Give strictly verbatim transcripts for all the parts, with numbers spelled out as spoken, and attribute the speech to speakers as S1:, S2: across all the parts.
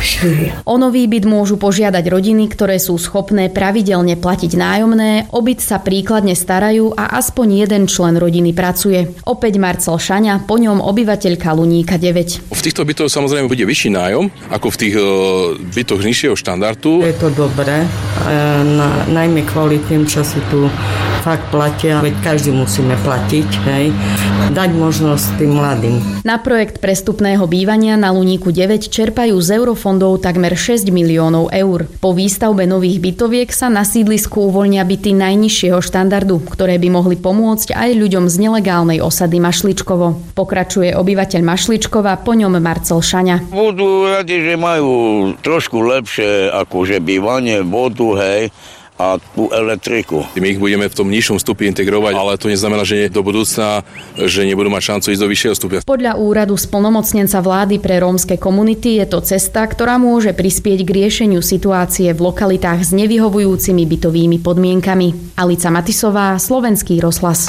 S1: štyri.
S2: O nový byt môžu požiadať rodiny, ktoré sú schopné pravidelne platiť nájomné, o byt sa príkladne starajú a aspoň jeden člen rodiny pracuje. Opäť Marcel Šaňa, po ňom obyvateľka Luníka deväť.
S3: V týchto bytoch samozrejme bude vyšší nájom ako v tých bytoch nižšieho štandardu.
S1: Je to dobré, na, najmä kvôli tým, čo si tu fakt platia, veď každý musíme platiť, hej, dať možnosť tým mladým.
S2: Na projekt prestupného bývania na Luníku deväť čerpajú z eurofondov takmer šesť miliónov eur. Po výstavbe nových bytoviek sa na sídlisku uvoľnia byty najnižšieho štandardu, ktoré by mohli pomôcť aj ľuďom z nelegálnej osady Mašličkovo. Pokračuje obyvateľ Mašličkova, po ňom Marcel Šaňa.
S4: Budú radi, že majú trošku lepšie akože bývanie, vodu, hej, a tú elektriku.
S3: My ich budeme v tom nižšom stupni integrovať, ale to neznamená, že do budúcna, že nebudú mať šancu ísť do vyššieho stupňa.
S2: Podľa úradu splnomocnenca vlády pre rómske komunity je to cesta, ktorá môže prispieť k riešeniu situácie v lokalitách s nevyhovujúcimi bytovými podmienkami. Alica Matisová, Slovenský rozhlas.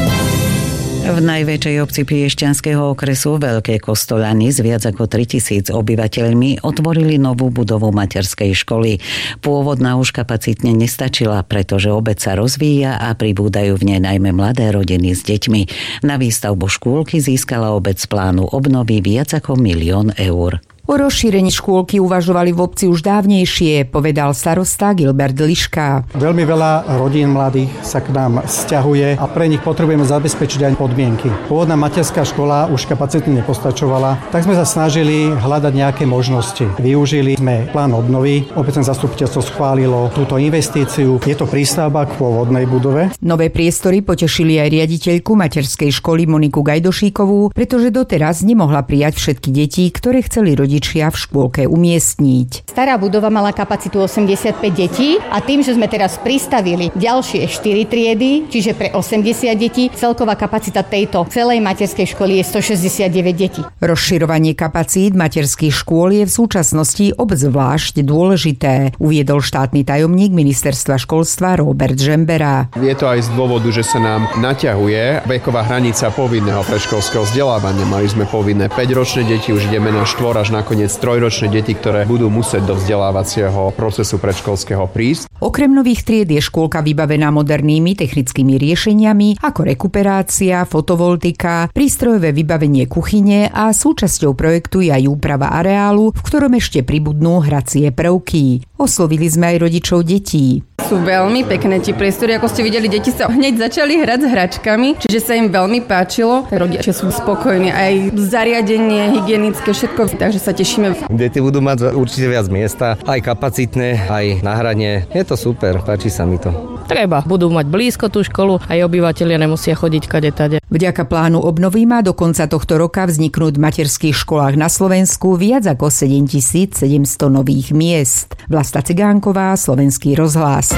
S5: V najväčšej obci Piešťanského okresu Veľké Kostolany s viac ako tritisíc obyvateľmi otvorili novú budovu materskej školy. Pôvodná už kapacitne nestačila, pretože obec sa rozvíja a pribúdajú v nej najmä mladé rodiny s deťmi. Na výstavbu škôlky získala obec z plánu obnovy viac ako milión eur.
S6: O rozšírení škôlky uvažovali v obci už dávnejšie, povedal starosta Gilbert Liška.
S7: Veľmi veľa rodín mladých sa k nám sťahuje a pre nich potrebujeme zabezpečiť aj podmienky. Pôvodná materská škola už kapacitne nepostačovala, tak sme sa snažili hľadať nejaké možnosti. Využili sme plán obnovy, obecné zastupiteľstvo schválilo túto investíciu. Je to prístavba k pôvodnej budove.
S6: Nové priestory potešili aj riaditeľku materskej školy Moniku Gajdošíkovú, pretože doteraz nemohla prijať všetky deti, ktoré chceli rodičia v škôlke umiestniť.
S8: Stará budova mala kapacitu osemdesiatpäť detí a tým, že sme teraz pristavili ďalšie štyri triedy, čiže pre osemdesiat detí, celková kapacita tejto celej materskej školy je stošesťdesiatdeväť detí.
S6: Rozširovanie kapacít materských škôl je v súčasnosti obzvlášť dôležité, uviedol štátny tajomník ministerstva školstva Robert Žembera.
S9: Je to aj z dôvodu, že sa nám naťahuje veková hranica povinného predškolského vzdelávania. Mali sme povinné päťročné deti, už ideme na štvor až na nakoniec trojročné deti, ktoré budú musieť do vzdelávacieho procesu predškolského prísť.
S6: Okrem nových tried je škôlka vybavená modernými technickými riešeniami ako rekuperácia, fotovoltika, prístrojové vybavenie kuchyne a súčasťou projektu je aj úprava areálu, v ktorom ešte pribudnú hracie prvky. Oslovili sme aj rodičov detí.
S10: Sú veľmi pekné tie priestory, ako ste videli, deti sa hneď začali hrať s hračkami, čiže sa im veľmi páčilo. Rodičia sú spokojní, aj zariadenie hygienické, všetko, takže sa tešíme.
S11: Deti budú mať určite viac miesta, aj kapacitné, aj na hranie. Je to super, páči sa mi to.
S12: Treba, budú mať blízko tú školu, aj obyvatelia nemusia chodiť kade tade.
S6: Vďaka plánu obnovy má do konca tohto roka vzniknúť v materských školách na Slovensku viac ako sedemtisícsedemsto nových miest. Vlasta Cigánková, Slovenský rozhlas.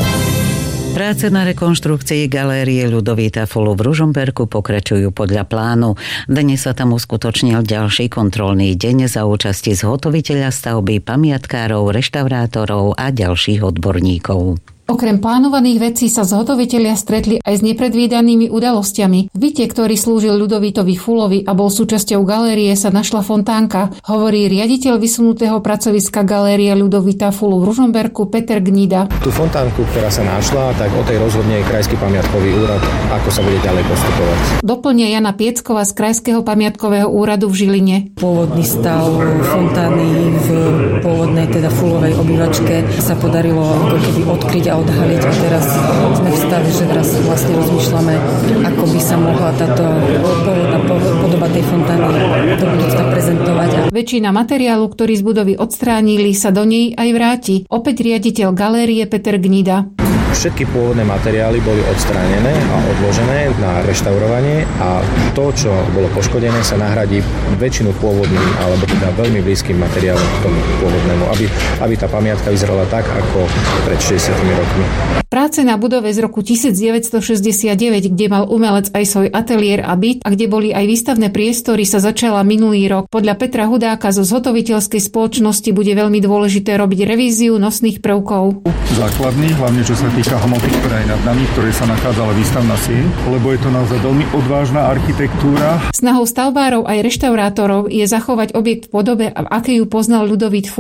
S5: Práce na rekonštrukcii galérie Ľudovita Fulu v Ružomberku pokračujú podľa plánu. Dnes sa tam uskutočnil ďalší kontrolný deň za účasti zhotoviteľa stavby, pamiatkárov, reštaurátorov a ďalších odborníkov.
S13: Okrem plánovaných vecí sa zhotovitelia stretli aj s nepredvídanými udalosťami. V byte, ktorý slúžil Ľudovitovi Fulovi a bol súčasťou galérie, sa našla fontánka, hovorí riaditeľ vysunutého pracoviska galérie Ľudovita Fulu v Ružomberku Peter Gnida.
S14: Tú fontánku, ktorá sa našla, tak o tej rozhodne Krajský pamiatkový úrad, ako sa bude ďalej postupovať.
S13: Doplňa Jana Pieckova z Krajského pamiatkového úradu v Žiline.
S15: Pôvodný stav fontány v pôvodnej teda Fulovej obývačke sa podarilo ako keby odkryť a odhaliť a teraz sme v stave, že teraz vlastne rozmýšľame, ako by sa mohla táto pôvodná podoba tej fontány do budúcna prezentovať.
S13: Väčšina materiálu, ktorý z budovy odstránili, sa do nej aj vráti. Opäť riaditeľ galérie Peter Gnida.
S14: Všetky pôvodné materiály boli odstránené a odložené na reštaurovanie a to, čo bolo poškodené, sa nahradí väčšinu pôvodným alebo teda veľmi blízkym materiálom k tomu pôvodnému, aby, aby tá pamiatka vyzerala tak, ako pred šesťdesiatimi rokmi.
S13: Práce na budove z roku devätnásťstošesťdesiatdeväť, kde mal umelec aj svoj ateliér a byt a kde boli aj výstavné priestory, sa začala minulý rok. Podľa Petra Hudáka zo zhotoviteľskej spoločnosti bude veľmi dôležité robiť revíziu nosných prvkov.
S16: Základný, hlavne čo sa týka hmoty, ktorá je nad nami, ktorej sa nachádzala výstavná sieň, lebo je to naozaj veľmi odvážna architektúra.
S13: Snahou stavbárov aj reštaurátorov je zachovať objekt v podobe, v akej ju poznal Ľudovít Ful.